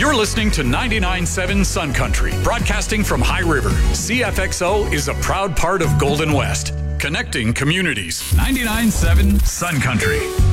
You're listening to 99.7 Sun Country, broadcasting from High River. CFXO is a proud part of Golden West, connecting communities. 99.7 Sun Country.